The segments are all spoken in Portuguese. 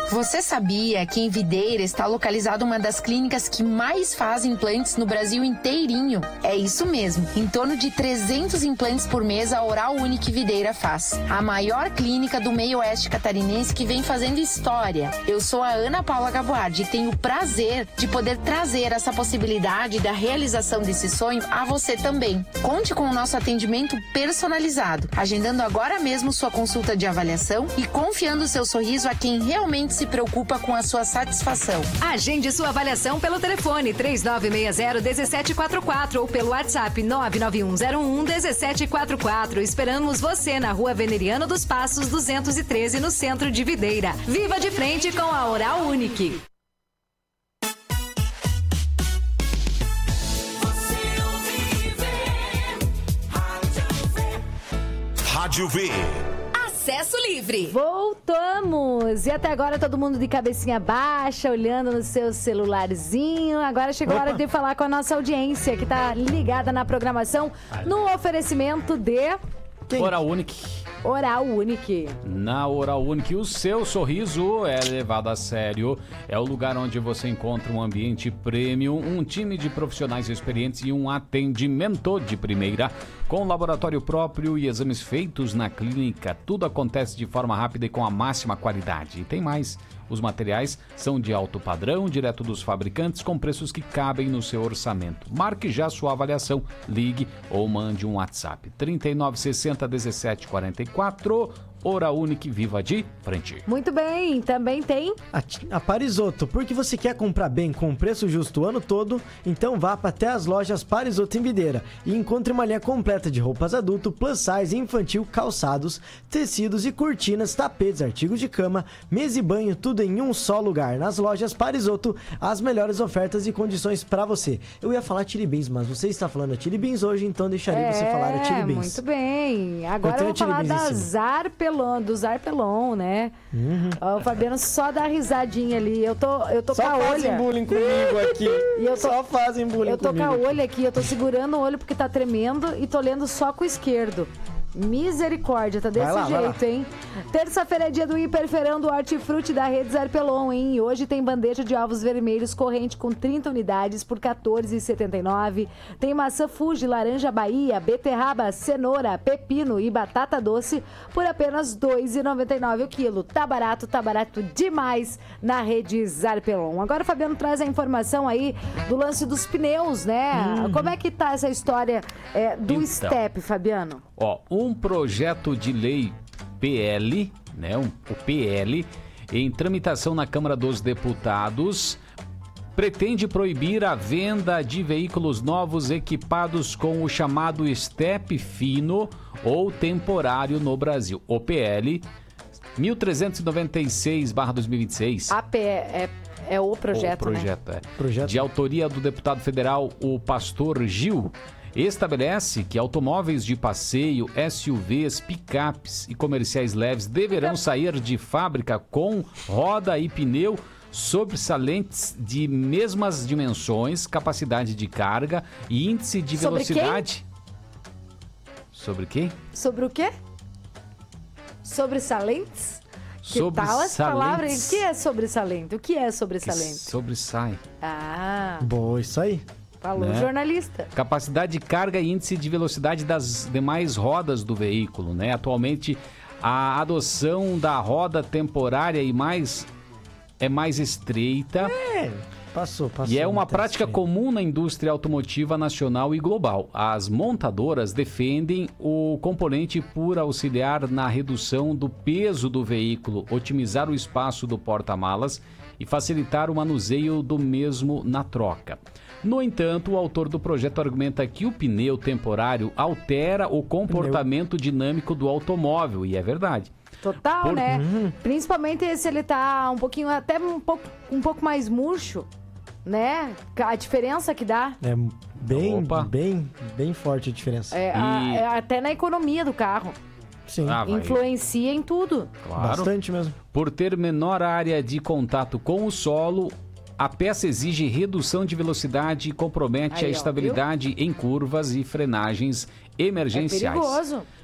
Você sabia que em Videira está localizada uma das clínicas que mais fazem implantes no Brasil inteirinho? É isso mesmo, em torno de 300 implantes por mês a Oral Unique Videira faz. A maior clínica do meio oeste catarinense que vem fazendo história. Eu sou a Ana Paula Gaboardi e tenho o prazer de poder trazer essa possibilidade da realização desse sonho a você também. Conte com o nosso atendimento personalizado, agendando agora mesmo sua consulta de avaliação e confiando seu sorriso a quem realmente se preocupa com a sua satisfação. Agende sua avaliação pelo telefone 3960-1744 ou pelo WhatsApp 99101-1744. Esperamos você na Rua Veneriano dos Passos 213, no centro de Videira. Viva de frente com a Oral Unique. Rádio V. Acesso livre. Voltamos! E até agora todo mundo de cabecinha baixa, olhando no seu celularzinho. Agora chegou a hora de falar com a nossa audiência, que tá ligada na programação, no oferecimento de... Oral Unique. Oral Unique. Na Oral Unique, o seu sorriso é levado a sério. É o lugar onde você encontra um ambiente premium, um time de profissionais experientes e um atendimento de primeira. Com laboratório próprio e exames feitos na clínica, tudo acontece de forma rápida e com a máxima qualidade. E tem mais. Os materiais são de alto padrão, direto dos fabricantes, com preços que cabem no seu orçamento. Marque já sua avaliação, ligue ou mande um WhatsApp. 3960-1744, Oral Unique, viva de frente. Muito bem, também tem... A Parisotto, porque você quer comprar bem com preço justo o ano todo, então vá até as lojas Parisotto em Videira e encontre uma linha completa de roupas adulto, plus size, infantil, calçados, tecidos e cortinas, tapetes, artigos de cama, mesa e banho, tudo em um só lugar. Nas lojas Parisotto, as melhores ofertas e condições para você. Eu ia falar Chili Beans, mas você está falando a Chili Beans hoje, então deixarei você falar a Chili Beans. Muito bem. Agora eu vou falar do Zarpelon, né? O Fabiano só dá risadinha ali. Eu tô com a olha. Só fazem bullying comigo aqui. Só fazem bullying comigo. Eu tô com a olha aqui, eu tô segurando o olho porque tá tremendo e tô lendo só com o esquerdo. Misericórdia, tá desse jeito, hein? Terça-feira é dia do hiperferão do Hortifruti da Rede Zarpelon, hein? E hoje tem bandeja de ovos vermelhos corrente com 30 unidades por R$ 14,79. Tem maçã Fuji, laranja Bahia, beterraba, cenoura, pepino e batata doce por apenas R$ 2,99 o quilo. Tá barato demais na Rede Zarpelon. Agora o Fabiano traz a informação aí do lance dos pneus, né? Como é que tá essa história do STEP, Fabiano? Um projeto de lei PL, né, o PL, em tramitação na Câmara dos Deputados, pretende proibir a venda de veículos novos equipados com o chamado STEP fino ou temporário no Brasil. O PL 1396/2026. É o projeto, Projeto. De autoria do deputado federal, o pastor Gil, estabelece que automóveis de passeio, SUVs, picapes e comerciais leves deverão sair de fábrica com roda e pneu sobressalentes de mesmas dimensões, capacidade de carga e índice de velocidade. Sobre quem? Sobre o quê? Sobressalentes? Que tal as palavras? O que é sobressalente? O que é sobressalente? Sobressai. Boa, isso aí. Falou, jornalista. Capacidade de carga e índice de velocidade das demais rodas do veículo, né? Atualmente, a adoção da roda temporária é mais estreita. Passou. E é uma prática comum na indústria automotiva nacional e global. As montadoras defendem o componente por auxiliar na redução do peso do veículo, otimizar o espaço do porta-malas e facilitar o manuseio do mesmo na troca. No entanto, o autor do projeto argumenta que o pneu temporário altera o comportamento dinâmico do automóvel, e é verdade. Total, né? Principalmente se ele tá um pouco mais murcho, né? A diferença que dá. É bem forte a diferença. Até na economia do carro. Sim. Influencia em tudo. Claro. Bastante mesmo. Por ter menor área de contato com o solo, a peça exige redução de velocidade e compromete a estabilidade em curvas e frenagens emergenciais. É perigoso.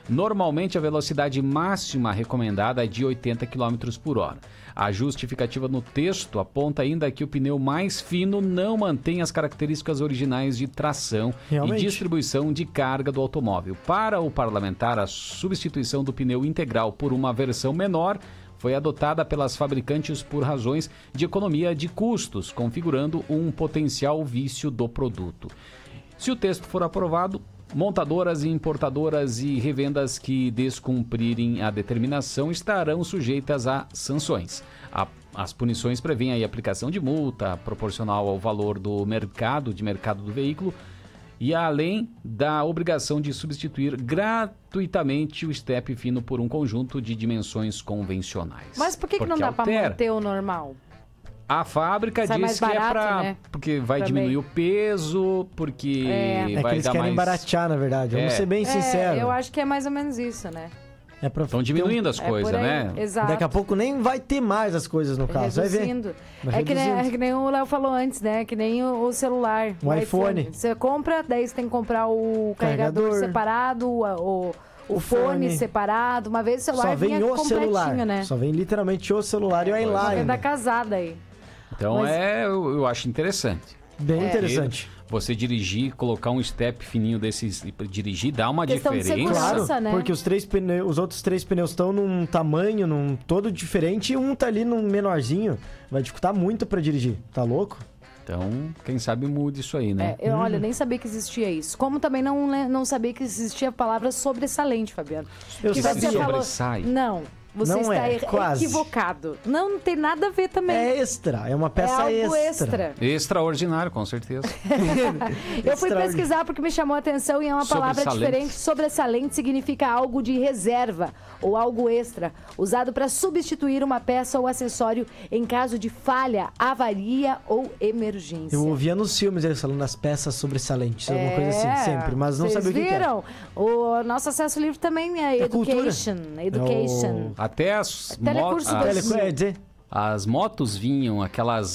Normalmente, a velocidade máxima recomendada é de 80 km por hora. A justificativa no texto aponta ainda que o pneu mais fino não mantém as características originais de tração e distribuição de carga do automóvel. Para o parlamentar, a substituição do pneu integral por uma versão menor foi adotada pelas fabricantes por razões de economia de custos, configurando um potencial vício do produto. Se o texto for aprovado, montadoras, importadoras e revendas que descumprirem a determinação estarão sujeitas a sanções. As punições prevêem a aplicação de multa proporcional ao valor do mercado do veículo, e além da obrigação de substituir gratuitamente o step fino por um conjunto de dimensões convencionais. Mas por que não dá para manter o normal? A fábrica diz que é para... Né? Porque vai diminuir o peso, porque vai que eles dar querem baratear, na verdade. Vamos ser bem sinceros. Eu acho que é mais ou menos isso, né? Estão diminuindo as coisas, né? Exato. Daqui a pouco nem vai ter mais as coisas no carro, vai ver. É que nem o Léo falou antes, né? Que nem o celular. O iPhone. Você compra, daí você tem que comprar o carregador separado, o fone separado. Uma vez o celular vinha completinho, né? Só vem literalmente o celular e o iLine. Da casada aí. Então eu acho interessante. Bem interessante. Você dirigir, colocar um step fininho desses, dirigir, dá uma diferença. Claro, né? porque os outros 3 pneus estão num tamanho, todo diferente, e um tá ali num menorzinho. Vai dificultar muito pra dirigir, tá louco? Então, quem sabe mude isso aí, né? Olha, nem sabia que existia isso. Como também não sabia que existia a palavra sobressalente, Fabiano. Eu sabia. Sobressai. Não. Você está equivocado. Não tem nada a ver também. É extra, é uma peça extra. Extraordinário, com certeza. Eu fui pesquisar porque me chamou a atenção e é uma palavra diferente. Sobressalente significa algo de reserva ou algo extra, usado para substituir uma peça ou acessório em caso de falha, avaria ou emergência. Eu ouvia nos filmes eles falando das peças sobressalentes, alguma coisa assim, sempre, mas não sabia o que viram? O nosso acesso livre também é Education. Até as motos. As motos vinham aquelas